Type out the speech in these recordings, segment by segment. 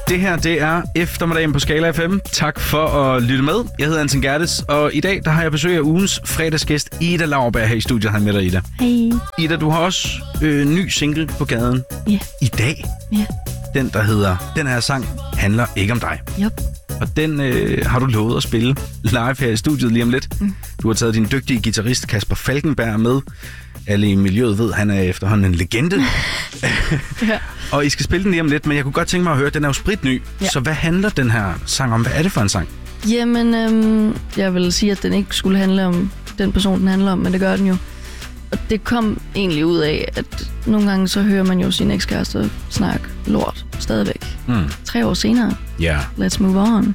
Det her, det er eftermiddagen på Skala FM. Tak for at lytte med. Jeg hedder Anton Gerdes, og i dag der har jeg besøg af ugens fredagsgæst, Ida Lauerberg, her i studiet. Hej med dig, Ida. Hej. Ida, du har også ny single på gaden. Ja. I dag. Ja. Den, der hedder Den her sang handler ikke om dig. Yep. Og den har du lovet at spille live her i studiet lige om lidt. Du har taget din dygtige guitarist Kasper Falkenberg med. Alle i miljøet ved, han er efterhånden en legende. Ja. Og I skal spille den lige om lidt, men jeg kunne godt tænke mig at høre, den er jo spritny. Ja. Så hvad handler den her sang om? Hvad er det for en sang? Jamen, jeg vil sige, at den ikke skulle handle om den person, den handler om, men det gør den jo. Og det kom egentlig ud af, at nogle gange så hører man jo sin ekskæreste snakke lort stadigvæk. 3 år senere. Ja. Yeah. Let's move on.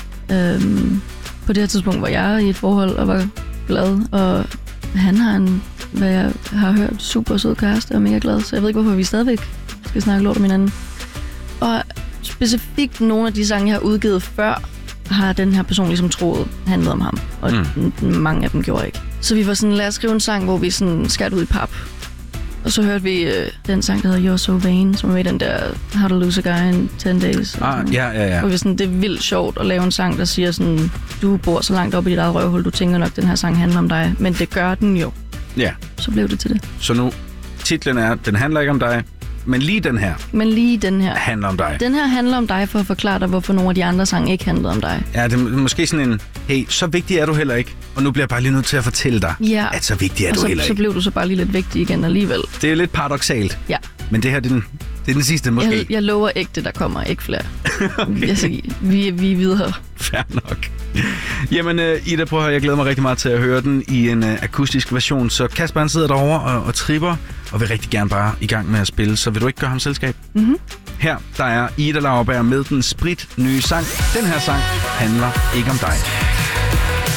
På det her tidspunkt var jeg i et forhold og var glad, og han har en, hvad jeg har hørt, super sød kæreste og mega glad, så jeg ved ikke, hvorfor vi stadigvæk skal snakke lort om hinanden. Og specifikt nogle af de sange, jeg har udgivet før, har den her person ligesom troet handlede om ham, og mange af dem gjorde ikke. Så vi var sådan, lad os skrive en sang, hvor vi sådan skært ud i pap. Og så hørte vi den sang, der hedder You're So Vain, som er med den der How to Lose a Guy in 10 Days. Ja. Og vi sådan, det er vildt sjovt at lave en sang, der siger sådan, du bor så langt op i dit eget røvhul, du tænker nok, den her sang handler om dig. Men det gør den jo. Ja. Så blev det til det. Så nu, titlen er, den handler ikke om dig, men lige den her handler om dig. Den her handler om dig for at forklare dig, hvorfor nogle af de andre sange ikke handlede om dig. Ja, det er måske sådan en, hey, så vigtig er du heller ikke, og nu bliver jeg bare lige nødt til at fortælle dig, at så vigtig er du heller ikke. Så blev du så bare lige lidt vigtig igen alligevel. Det er lidt paradoksalt. Ja. Men det her, det er den sidste måske. Jeg lover ægte, der kommer ikke flere. Okay. Jeg siger, vi er videre. Fair nok. Jamen, Ida, prøv at høre, jeg glæder mig rigtig meget til at høre den i en akustisk version. Så Kasper, han sidder derovre og tripper, og vil rigtig gerne bare i gang med at spille. Så vil du ikke gøre ham selskab? Her, der er Ida Lauerberg med den sprit nye sang. Den her sang handler ikke om dig.